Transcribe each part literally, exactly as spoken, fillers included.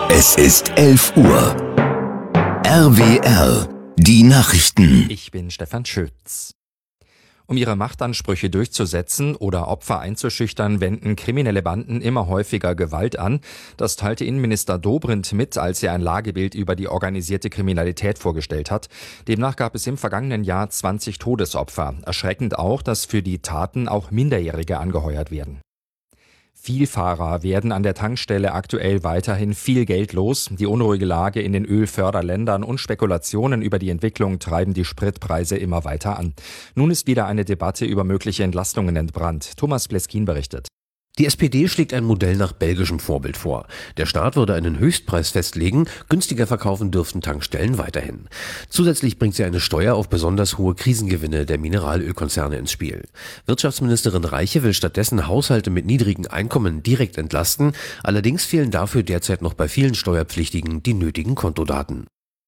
Es ist elf Uhr. R W R, die Nachrichten. Ich bin Stefan Schütz. Um ihre Machtansprüche durchzusetzen oder Opfer einzuschüchtern, wenden kriminelle Banden immer häufiger Gewalt an. Das teilte Innenminister Dobrindt mit, als er ein Lagebild über die organisierte Kriminalität vorgestellt hat. Demnach gab es im vergangenen Jahr zwanzig Todesopfer. Erschreckend auch, dass für die Taten auch Minderjährige angeheuert werden. Vielfahrer werden an der Tankstelle aktuell weiterhin viel Geld los. Die unruhige Lage in den Ölförderländern und Spekulationen über die Entwicklung treiben die Spritpreise immer weiter an. Nun ist wieder eine Debatte über mögliche Entlastungen entbrannt. Thomas Bleskin berichtet. Die S P D schlägt ein Modell nach belgischem Vorbild vor. Der Staat würde einen Höchstpreis festlegen, günstiger verkaufen dürften Tankstellen weiterhin. Zusätzlich bringt sie eine Steuer auf besonders hohe Krisengewinne der Mineralölkonzerne ins Spiel. Wirtschaftsministerin Reiche will stattdessen Haushalte mit niedrigen Einkommen direkt entlasten, allerdings fehlen dafür derzeit noch bei vielen Steuerpflichtigen die nötigen Kontodaten.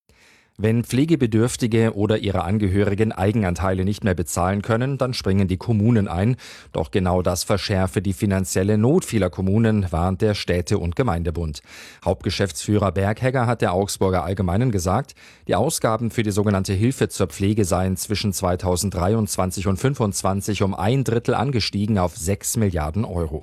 Wenn Pflegebedürftige oder ihre Angehörigen Eigenanteile nicht mehr bezahlen können, dann springen die Kommunen ein. Doch genau das verschärfe die finanzielle Not vieler Kommunen, warnt der Städte- und Gemeindebund. Hauptgeschäftsführer Berghegger hat der Augsburger Allgemeinen gesagt, die Ausgaben für die sogenannte Hilfe zur Pflege seien zwischen zweitausenddreiundzwanzig und fünfundzwanzig um ein Drittel angestiegen auf sechs Milliarden Euro.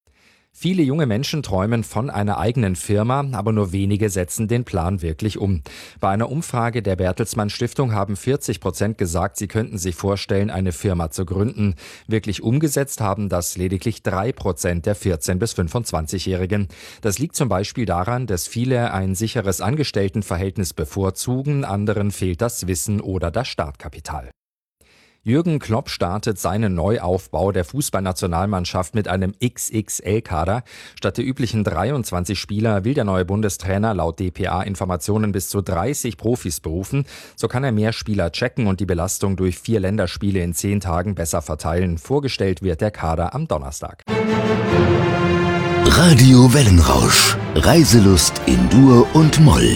Viele junge Menschen träumen von einer eigenen Firma, aber nur wenige setzen den Plan wirklich um. Bei einer Umfrage der Bertelsmann Stiftung haben vierzig Prozent gesagt, sie könnten sich vorstellen, eine Firma zu gründen. Wirklich umgesetzt haben das lediglich drei Prozent der vierzehn- bis fünfundzwanzigjährigen. Das liegt zum Beispiel daran, dass viele ein sicheres Angestelltenverhältnis bevorzugen, anderen fehlt das Wissen oder das Startkapital. Jürgen Klopp startet seinen Neuaufbau der Fußballnationalmannschaft mit einem X X L-Kader. Statt der üblichen dreiundzwanzig Spieler will der neue Bundestrainer laut D P A-Informationen bis zu dreißig Profis berufen. So kann er mehr Spieler checken und die Belastung durch vier Länderspiele in zehn Tagen besser verteilen. Vorgestellt wird der Kader am Donnerstag. Radio Wellenrausch. Reiselust in Dur und Moll.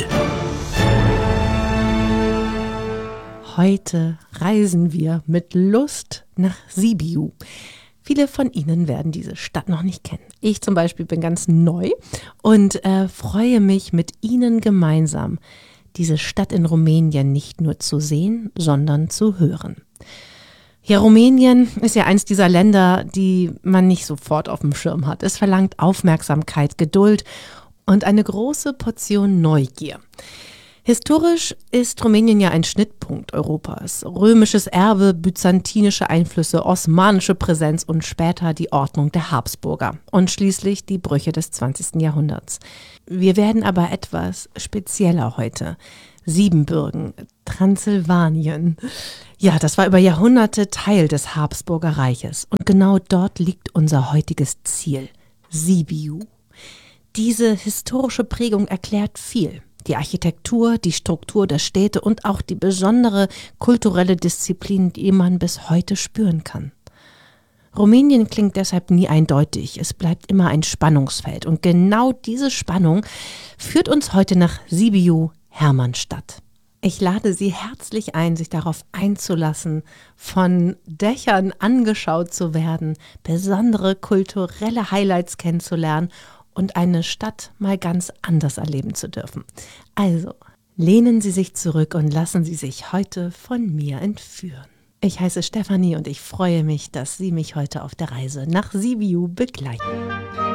Heute reisen wir mit Lust nach Sibiu. Viele von Ihnen werden diese Stadt noch nicht kennen. Ich zum Beispiel bin ganz neu und äh, freue mich mit Ihnen gemeinsam, diese Stadt in Rumänien nicht nur zu sehen, sondern zu hören. Ja, Rumänien ist ja eins dieser Länder, die man nicht sofort auf dem Schirm hat. Es verlangt Aufmerksamkeit, Geduld und eine große Portion Neugier. Historisch ist Rumänien ja ein Schnittpunkt Europas. Römisches Erbe, byzantinische Einflüsse, osmanische Präsenz und später die Ordnung der Habsburger und schließlich die Brüche des zwanzigsten Jahrhunderts. Wir werden aber etwas spezieller heute. Siebenbürgen, Transsilvanien. Ja, das war über Jahrhunderte Teil des Habsburger Reiches und genau dort liegt unser heutiges Ziel, Sibiu. Diese historische Prägung erklärt viel. Die Architektur, die Struktur der Städte und auch die besondere kulturelle Disziplin, die man bis heute spüren kann. Rumänien klingt deshalb nie eindeutig, es bleibt immer ein Spannungsfeld und genau diese Spannung führt uns heute nach Sibiu, Hermannstadt. Ich lade Sie herzlich ein, sich darauf einzulassen, von Dächern angeschaut zu werden, besondere kulturelle Highlights kennenzulernen und eine Stadt mal ganz anders erleben zu dürfen. Also, lehnen Sie sich zurück und lassen Sie sich heute von mir entführen. Ich heiße Stefanie und ich freue mich, dass Sie mich heute auf der Reise nach Sibiu begleiten.